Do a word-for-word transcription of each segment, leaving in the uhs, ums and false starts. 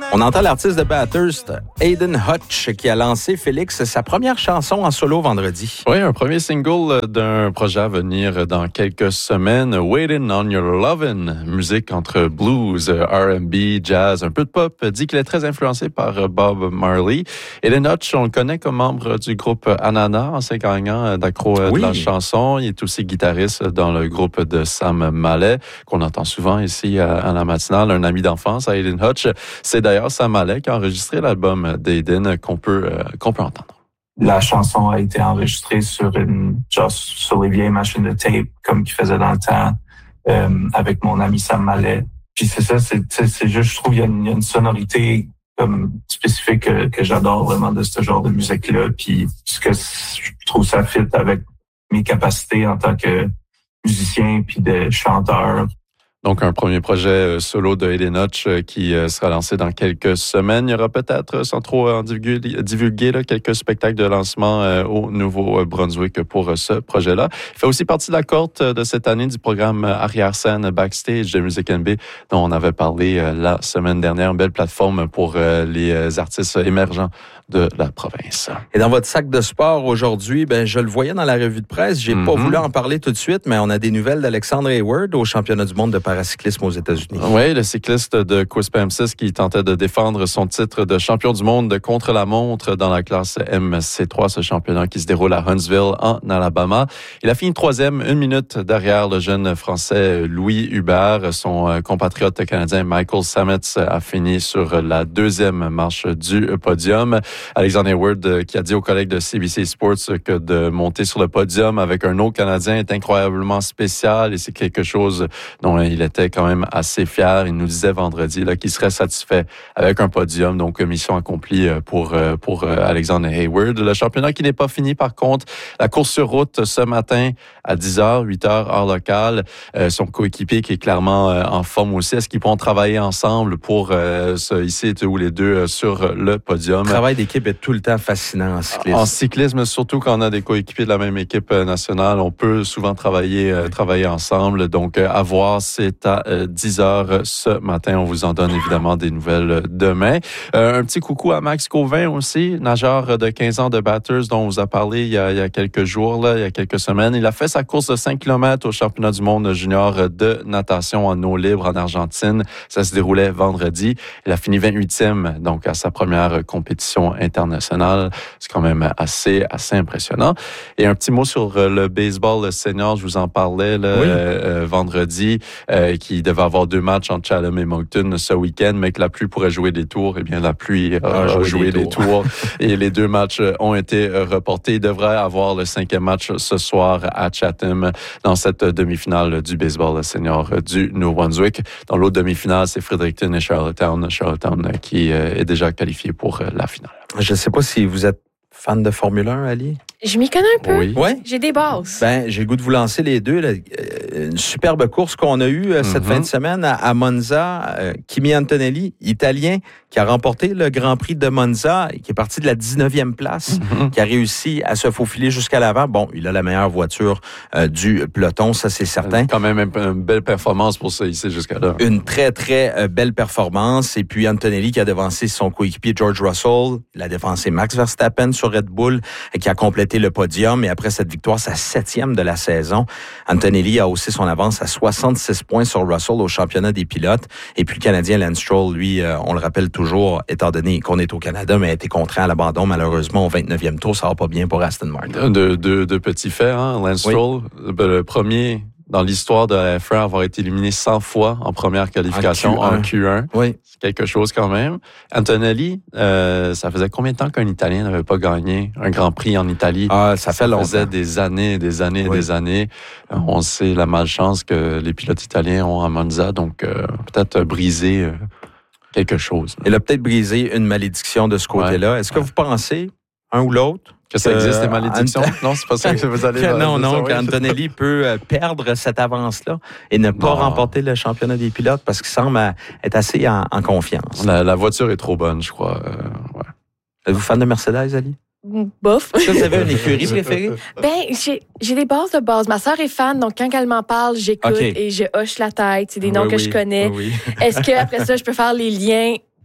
On entend l'artiste de Bathurst, Hayden Hutch, qui a lancé, Félix, sa première chanson en solo vendredi. Oui, un premier single d'un projet à venir dans quelques semaines, Waiting on Your Lovin', musique entre blues, R and B, jazz, un peu de pop, dit qu'il est très influencé par Bob Marley. Hayden Hutch, on le connaît comme membre du groupe Ananas, ancien gagnant d'accro oui. de la chanson. Il est aussi guitariste dans le groupe de Sam Mallet, qu'on entend souvent ici à la matinale, un ami d'enfance à Hayden Hutch. C'est d'ailleurs Sam Mallet qui a enregistré l'album d'Hayden qu'on peut, euh, qu'on peut entendre. La chanson a été enregistrée sur une, genre, sur les vieilles machines de tape, comme qu'il faisait dans le temps, euh, avec mon ami Sam Mallet. Puis c'est ça, c'est, c'est, c'est juste, je trouve, il y a une, il y a une sonorité comme spécifique que, que j'adore vraiment de ce genre de musique-là. Puis parce que je trouve ça fit avec mes capacités en tant que musicien puis de chanteur. Donc, un premier projet solo de Hayden Hutch qui sera lancé dans quelques semaines. Il y aura peut-être, sans trop en divulguer, divulguer là, quelques spectacles de lancement au Nouveau-Brunswick pour ce projet-là. Il fait aussi partie de la cohorte de cette année du programme Arrière-scène Backstage de Music N B dont on avait parlé la semaine dernière. Une belle plateforme pour les artistes émergents de la province. Et dans votre sac de sport aujourd'hui, ben je le voyais dans la revue de presse. J'ai mm-hmm. pas voulu en parler tout de suite, mais on a des nouvelles d'Alexandre Hayward au championnat du monde de paracyclisme aux États-Unis. Oui, le cycliste de Quispamsis P M six qui tentait de défendre son titre de champion du monde de contre-la-montre dans la classe M C trois, ce championnat qui se déroule à Huntsville, en Alabama. Il a fini troisième, une minute derrière le jeune Français Louis Hubert. Son compatriote canadien Michael Sametz a fini sur la deuxième marche du podium. Alexandre Hayward qui a dit aux collègues de C B C Sports que de monter sur le podium avec un autre Canadien est incroyablement spécial et c'est quelque chose dont il était quand même assez fier. Il nous disait vendredi là, qu'il serait satisfait avec un podium, donc mission accomplie pour, pour Alexandre Hayward. Le championnat qui n'est pas fini par contre, la course sur route ce matin à dix heures, huit heures heure locale. Euh, son coéquipier qui est clairement euh, en forme aussi. Est-ce qu'ils pourront travailler ensemble pour euh, se hisser tous les deux euh, sur le podium? Le travail d'équipe est tout le temps fascinant en cyclisme. En cyclisme, surtout quand on a des coéquipiers de la même équipe nationale, on peut souvent travailler, euh, travailler ensemble. Donc, euh, à voir, c'est à euh, dix heures ce matin. On vous en donne évidemment des nouvelles demain. Euh, un petit coucou à Max Gauvin aussi, nageur de quinze ans de Bathurst dont on vous a parlé il y a, il y a quelques jours, là, il y a quelques semaines. Il a fait sa course de cinq kilomètres au championnat du monde junior de natation en eau libre en Argentine. Ça se déroulait vendredi. Il a fini vingt-huitième, donc à sa première compétition internationale. C'est quand même assez, assez impressionnant. Et un petit mot sur le baseball senior, je vous en parlais là, oui. euh, vendredi, euh, qui devait avoir deux matchs entre Chatham et Moncton ce week-end, mais que la pluie pourrait jouer des tours. Eh bien, la pluie a ah, joué, joué des tours. tours. Et les deux matchs ont été reportés. Il devrait avoir le cinquième match ce soir à Chatham dans cette demi-finale du baseball senior du Nouveau-Brunswick. Dans l'autre demi-finale, c'est Fredericton et Charlottetown. Charlottetown qui est déjà qualifié pour la finale. Je ne sais pas si vous êtes fan de Formule un, Ali? Je m'y connais un peu. Oui. Ouais? J'ai des bases. Ben, j'ai le goût de vous lancer les deux. Là. Une superbe course qu'on a eue mm-hmm. cette fin de semaine à, à Monza. Euh, Kimi Antonelli, italien, qui a remporté le Grand Prix de Monza, qui est parti de la dix-neuvième place, mm-hmm. qui a réussi à se faufiler jusqu'à l'avant. Bon, il a la meilleure voiture euh, du peloton, ça c'est certain. Quand même une belle performance pour ça ici jusqu'à là. Une très, très euh, belle performance. Et puis Antonelli qui a devancé son coéquipier George Russell. Il a devancé Max Verstappen sur Red Bull, qui a complété le podium. Et après cette victoire, sa septième de la saison, Antonelli a haussé son avance à soixante-six points sur Russell au championnat des pilotes. Et puis le Canadien Lance Stroll, lui, euh, on le rappelle toujours, étant donné qu'on est au Canada, mais a été contraint à l'abandon malheureusement au vingt-neuvième tour. Ça va pas bien pour Aston Martin. De, de, de petits faits, hein? Lance oui. Stroll, le premier dans l'histoire de la F un à avoir été éliminé cent fois en première qualification en Q un. En Q un. Oui. C'est quelque chose quand même. Antonelli, euh, ça faisait combien de temps qu'un Italien n'avait pas gagné un Grand Prix en Italie? Ah, ça fait longtemps. Ça faisait des années, des années, oui. des années. On sait la malchance que les pilotes italiens ont à Monza, donc euh, peut-être briser euh, quelque chose. Il a peut-être brisé une malédiction de ce côté-là. Ouais. Est-ce que ouais. vous pensez, un ou l'autre, que ça existe, les malédictions? Ant... Non, c'est pas ça que vous allez dire. Non, non, qu'Antonelli peut perdre cette avance-là et ne pas non. remporter le championnat des pilotes parce qu'il semble être assez en, en confiance. La, la voiture est trop bonne, je crois. Euh, ouais. Êtes-vous fan de Mercedes, Ali? Bof. Est-ce que vous avez une écurie préférée? Ben, j'ai, j'ai des bases de base. Ma sœur est fan, donc quand elle m'en parle, j'écoute okay. et je hoche la tête. C'est des noms oui, que oui, je connais. Oui. Est-ce que après ça, je peux faire les liens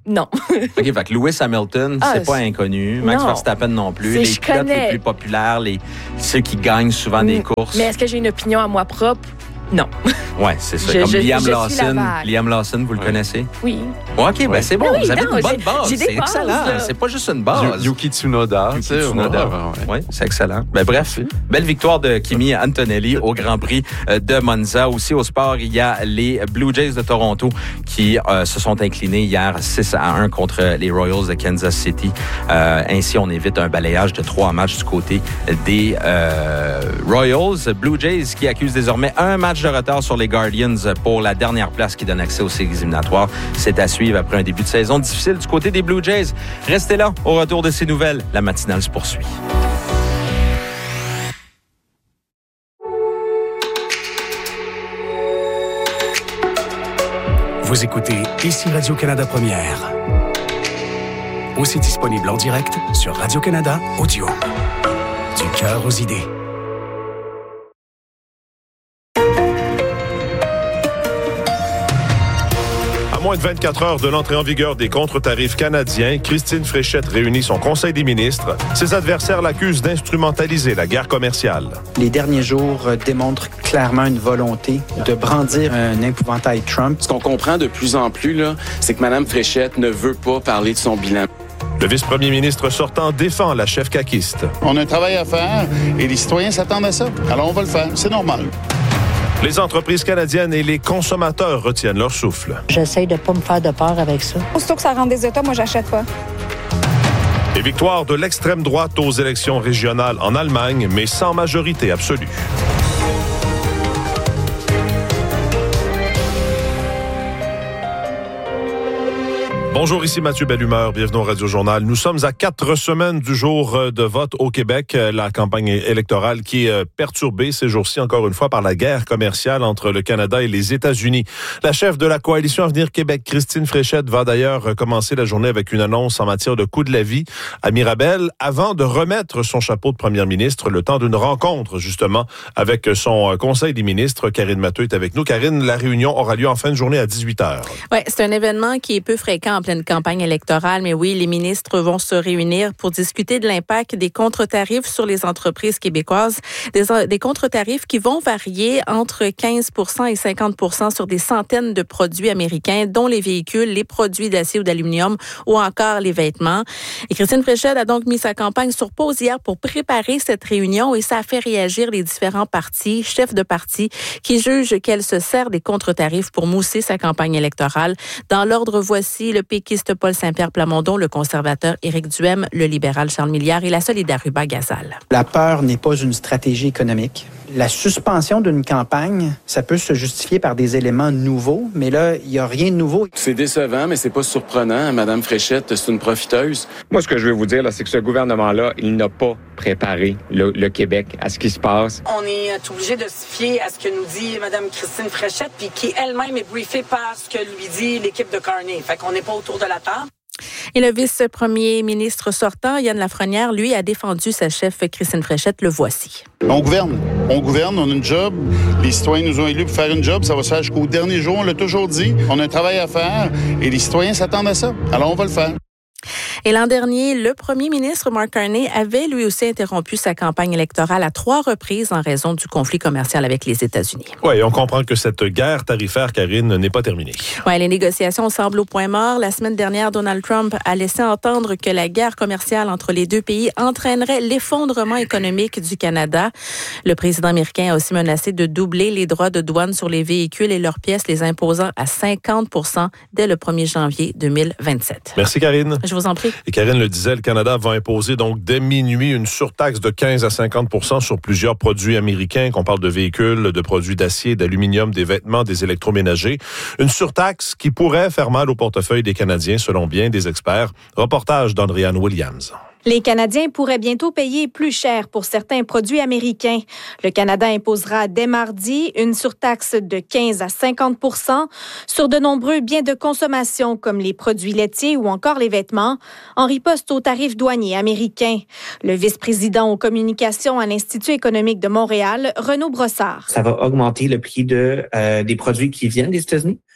Non. OK, fait que Lewis Hamilton, Ah, c'est pas inconnu. Max non. Verstappen non plus. C'est- Les je pilotes connais. les plus populaires, les, ceux qui gagnent souvent des Mm. courses. Mais est-ce que j'ai une opinion à moi propre? Non. Ouais, c'est ça. Je- Comme je- Liam je suis la Lawson. vague. Liam Lawson, vous le Ouais. connaissez? Oui. OK, ben c'est bon. Oui, vous avez non, une bonne j'ai- base. j'ai des C'est bases, excellent. là. C'est pas juste une base. Yu- Yuki Tsunoda. Yuki tu sais, Tsunoda. on a- ouais. Oui, c'est excellent. Ben, bref, belle victoire de Kimi Antonelli au Grand Prix euh, de Monza. Aussi au sport, il y a les Blue Jays de Toronto qui euh, se sont inclinés hier six à un contre les Royals de Kansas City. Euh, ainsi, on évite un balayage de trois matchs du côté des euh, Royals. Blue Jays qui accusent désormais un match de retard sur les Guardians pour la dernière place qui donne accès aux séries éliminatoires. C'est à suivre après un début de saison difficile du côté des Blue Jays. Restez là, au retour de ces nouvelles, la matinale se poursuit. Vous écoutez ici Radio-Canada Première. Aussi disponible en direct sur Radio-Canada Audio. Du cœur aux idées. À moins de vingt-quatre heures de l'entrée en vigueur des contre-tarifs canadiens, Christine Fréchette réunit son Conseil des ministres. Ses adversaires l'accusent d'instrumentaliser la guerre commerciale. Les derniers jours euh, démontrent clairement une volonté de brandir un épouvantail Trump. Ce qu'on comprend de plus en plus, là, c'est que Mme Fréchette ne veut pas parler de son bilan. Le vice-premier ministre sortant défend la chef caquiste. On a un travail à faire et les citoyens s'attendent à ça. Alors on va le faire, c'est normal. Les entreprises canadiennes et les consommateurs retiennent leur souffle. J'essaye de pas me faire de peur avec ça. Aussitôt que ça rentre des États, moi, j'achète pas. Et victoire de l'extrême droite aux élections régionales en Allemagne, mais sans majorité absolue. Bonjour, ici Mathieu Bellumeur. Bienvenue au Radio Journal. Nous sommes à quatre semaines du jour de vote au Québec. La campagne électorale qui est perturbée ces jours-ci, encore une fois, par la guerre commerciale entre le Canada et les États-Unis. La chef de la coalition Avenir Québec, Christine Fréchette, va d'ailleurs commencer la journée avec une annonce en matière de coût de la vie à Mirabel avant de remettre son chapeau de première ministre le temps d'une rencontre, justement, avec son conseil des ministres. Karine Matteux est avec nous. Karine, la réunion aura lieu en fin de journée à dix-huit heures. Oui, c'est un événement qui est peu fréquent en pleine campagne électorale, mais oui, les ministres vont se réunir pour discuter de l'impact des contre-tarifs sur les entreprises québécoises, des, des contre-tarifs qui vont varier entre quinze pour cent et cinquante pour cent sur des centaines de produits américains, dont les véhicules, les produits d'acier ou d'aluminium ou encore les vêtements. Et Christine Fréchette a donc mis sa campagne sur pause hier pour préparer cette réunion et ça a fait réagir les différents partis, chefs de parti, qui jugent qu'elle se sert des contre-tarifs pour mousser sa campagne électorale. Dans l'ordre, voici le péquiste Paul Saint-Pierre Plamondon, le conservateur Éric Duhem, le libéral Charles Milliard et la Solidaruba Gazal. La peur n'est pas une stratégie économique. La suspension d'une campagne, ça peut se justifier par des éléments nouveaux, mais là, il n'y a rien de nouveau. C'est décevant, mais c'est pas surprenant. Mme Fréchette, c'est une profiteuse. Moi, ce que je veux vous dire, là, c'est que ce gouvernement-là, il n'a pas préparé le, le Québec à ce qui se passe. On est obligé de se fier à ce que nous dit Mme Christine Fréchette, puis qui elle-même est briefée par ce que lui dit l'équipe de Carney. Fait qu'on n'est pas autour de la table. Et le vice-premier ministre sortant, Yann Lafrenière, lui, a défendu sa chef Christine Fréchette. Le voici. On gouverne. On gouverne, on a une job. Les citoyens nous ont élus pour faire une job. Ça va se faire jusqu'au dernier jour. On l'a toujours dit. On a un travail à faire et les citoyens s'attendent à ça. Alors, on va le faire. Et l'an dernier, le premier ministre Mark Carney avait lui aussi interrompu sa campagne électorale à trois reprises en raison du conflit commercial avec les États-Unis. Oui, on comprend que cette guerre tarifaire, Karine, n'est pas terminée. Oui, les négociations semblent au point mort. La semaine dernière, Donald Trump a laissé entendre que la guerre commerciale entre les deux pays entraînerait l'effondrement économique du Canada. Le président américain a aussi menacé de doubler les droits de douane sur les véhicules et leurs pièces, les imposant à cinquante pour cent dès le premier janvier deux mille vingt-sept. Merci, Karine. Je vous en prie. Et Karine le disait, le Canada va imposer donc dès minuit une surtaxe de quinze à cinquante pour cent sur plusieurs produits américains, qu'on parle de véhicules, de produits d'acier, d'aluminium, des vêtements, des électroménagers. Une surtaxe qui pourrait faire mal au portefeuille des Canadiens, selon bien des experts. Reportage d'Andréane Williams. Les Canadiens pourraient bientôt payer plus cher pour certains produits américains. Le Canada imposera dès mardi une surtaxe de quinze à cinquante pour cent sur de nombreux biens de consommation comme les produits laitiers ou encore les vêtements, en riposte aux tarifs douaniers américains. Le vice-président aux communications à l'Institut économique de Montréal, Renaud Brossard. Ça va augmenter le prix de, euh, des produits qui viennent des États-Unis.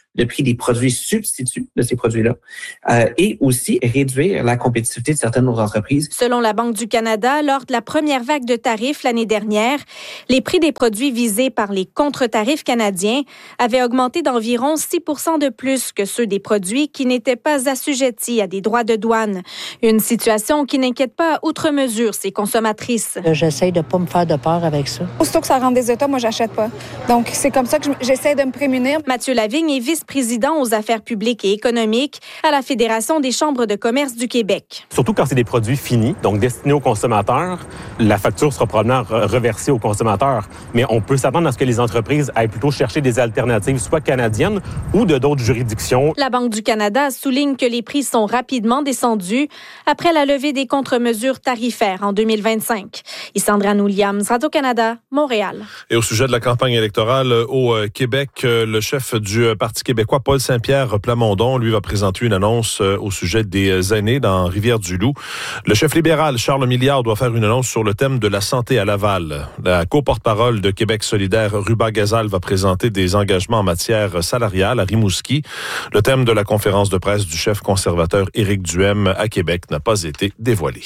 le prix des produits substituts de ces produits-là euh, et aussi réduire la compétitivité de certaines de nos entreprises. Selon la Banque du Canada, lors de la première vague de tarifs l'année dernière, les prix des produits visés par les contre-tarifs canadiens avaient augmenté d'environ six pour cent de plus que ceux des produits qui n'étaient pas assujettis à des droits de douane. Une situation qui n'inquiète pas outre mesure ces consommatrices. J'essaie de ne pas me faire de peur avec ça. Aussitôt que ça rentre des États, moi, j'achète pas. Donc, c'est comme ça que j'essaie de me prémunir. Mathieu Lavigne est vice-président aux affaires publiques et économiques à la Fédération des chambres de commerce du Québec. Surtout quand c'est des produits finis, donc destinés aux consommateurs, la facture sera probablement reversée aux consommateurs. Mais on peut s'attendre à ce que les entreprises aillent plutôt chercher des alternatives, soit canadiennes ou de d'autres juridictions. La Banque du Canada souligne que les prix sont rapidement descendus après la levée des contre-mesures tarifaires en deux mille vingt-cinq. Isandra Williams, Radio-Canada, Montréal. Et au sujet de la campagne électorale au Québec, le chef du Parti québécois, Paul Saint-Pierre Plamondon, lui va présenter une annonce au sujet des aînés dans Rivière-du-Loup. Le chef libéral, Charles Milliard, doit faire une annonce sur le thème de la santé à Laval. La co-porte-parole de Québec solidaire, Ruba Gazal, va présenter des engagements en matière salariale à Rimouski. Le thème de la conférence de presse du chef conservateur Éric Duhem à Québec n'a pas été dévoilé.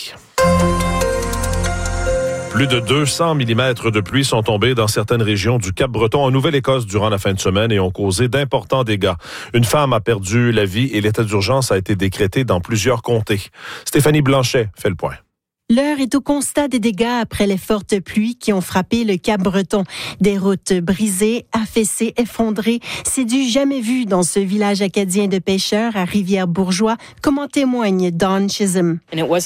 Plus de deux cents millimètres de pluie sont tombés dans certaines régions du Cap-Breton en Nouvelle-Écosse durant la fin de semaine et ont causé d'importants dégâts. Une femme a perdu la vie et l'état d'urgence a été décrété dans plusieurs comtés. Stéphanie Blanchet fait le point. L'heure est au constat des dégâts après les fortes pluies qui ont frappé le Cap-Breton. Des routes brisées, affaissées, effondrées. C'est du jamais vu dans ce village acadien de pêcheurs à Rivière-Bourgeois, comme en témoigne Dawn Chisholm.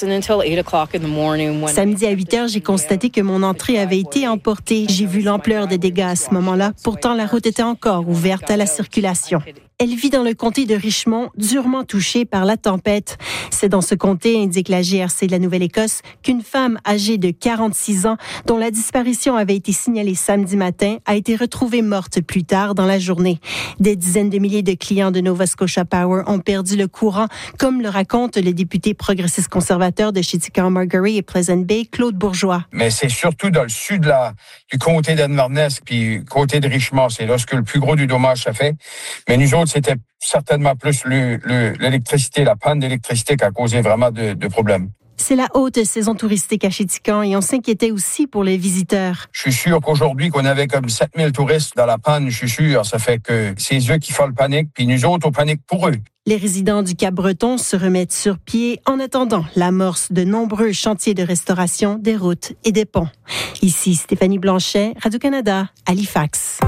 Samedi à huit heures, j'ai constaté que mon entrée avait été emportée. J'ai vu l'ampleur des dégâts à ce moment-là. Pourtant, la route était encore ouverte à la circulation. Elle vit dans le comté de Richmond, durement touché par la tempête. C'est dans ce comté, indique la G R C de la Nouvelle-Écosse, qu'une femme âgée de quarante-six ans, dont la disparition avait été signalée samedi matin, a été retrouvée morte plus tard dans la journée. Des dizaines de milliers de clients de Nova Scotia Power ont perdu le courant, comme le raconte le député progressiste conservateur de Chittagong-Margerie et Pleasant Bay, Claude Bourgeois. Mais c'est surtout dans le sud là, du comté d'Inverness puis côté de Richmond, c'est là que le plus gros du dommage ça fait. Mais nous autres, c'était certainement plus le, le, l'électricité, la panne d'électricité qui a causé vraiment de, de problèmes. C'est la haute saison touristique à Chittagong et on s'inquiétait aussi pour les visiteurs. Je suis sûr qu'aujourd'hui, qu'on avait comme sept mille touristes dans la panne, je suis sûr, ça fait que c'est eux qui font le panique, puis nous autres, on panique pour eux. Les résidents du Cap-Breton se remettent sur pied en attendant l'amorce de nombreux chantiers de restauration des routes et des ponts. Ici Stéphanie Blanchet, Radio-Canada, Halifax.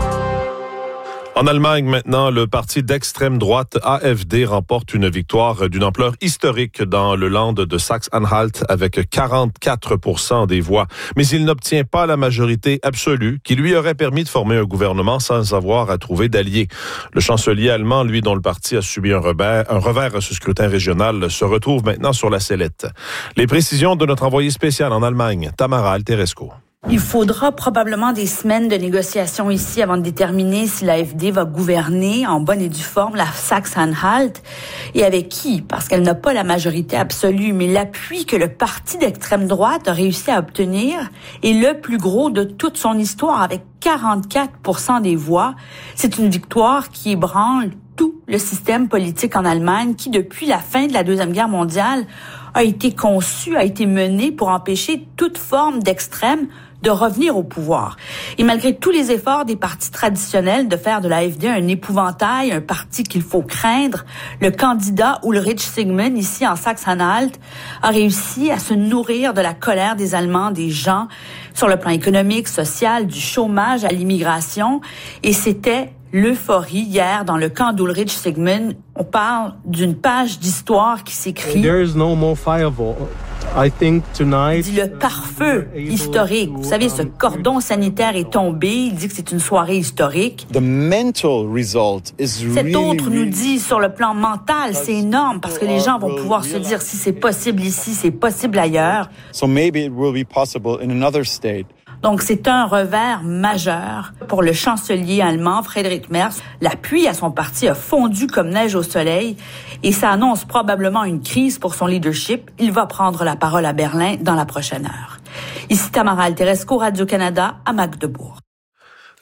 En Allemagne, maintenant, le parti d'extrême droite A F D remporte une victoire d'une ampleur historique dans le land de Saxe-Anhalt avec quarante-quatre pour cent des voix. Mais il n'obtient pas la majorité absolue qui lui aurait permis de former un gouvernement sans avoir à trouver d'alliés. Le chancelier allemand, lui, dont le parti a subi un revers, un revers à ce scrutin régional, se retrouve maintenant sur la sellette. Les précisions de notre envoyé spécial en Allemagne, Tamara Alteresco. Il faudra probablement des semaines de négociations ici avant de déterminer si l'A F D va gouverner en bonne et due forme la Saxe-Anhalt et avec qui, parce qu'elle n'a pas la majorité absolue, mais l'appui que le parti d'extrême droite a réussi à obtenir est le plus gros de toute son histoire avec quarante-quatre pour cent des voix. C'est une victoire qui ébranle tout le système politique en Allemagne qui, depuis la fin de la Deuxième Guerre mondiale, a été conçu, a été mené pour empêcher toute forme d'extrême de revenir au pouvoir. Et malgré tous les efforts des partis traditionnels de faire de l'A F D un épouvantail, un parti qu'il faut craindre, le candidat Ulrich Sigmund, ici en Saxe-Anhalt, a réussi à se nourrir de la colère des Allemands, des gens, sur le plan économique, social, du chômage à l'immigration. Et c'était l'euphorie hier dans le camp d'Ulrich Sigmund. On parle d'une page d'histoire qui s'écrit. There is no more fireball. I think tonight, dit le pare-feu historique. Vous savez, ce cordon sanitaire est tombé. Il dit que c'est une soirée historique. The mental result is Cet really, autre nous really... dit sur le plan mental, c'est énorme parce que les gens vont pouvoir se dire si c'est possible ici, c'est possible ailleurs. So maybe it will be possible in another state. Donc, c'est un revers majeur pour le chancelier allemand Friedrich Merz. L'appui à son parti a fondu comme neige au soleil et ça annonce probablement une crise pour son leadership. Il va prendre la parole à Berlin dans la prochaine heure. Ici Tamara Alteresco, Radio-Canada, à Magdebourg.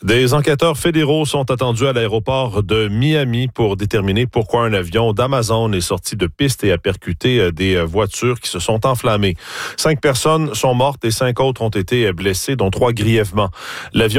Des enquêteurs fédéraux sont attendus à l'aéroport de Miami pour déterminer pourquoi un avion d'Amazon est sorti de piste et a percuté des voitures qui se sont enflammées. Cinq personnes sont mortes et cinq autres ont été blessées, dont trois grièvement. L'avion